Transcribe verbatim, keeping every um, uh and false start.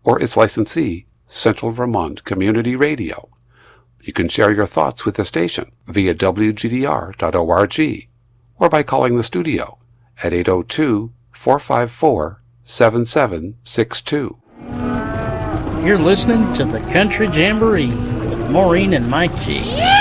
or its licensee, Central Vermont Community Radio. You can share your thoughts with the station via w g d r dot org or by calling the studio at eight oh two, four five four, seven seven six two. You're listening to the Country Jamboree with Maureen and Mike G.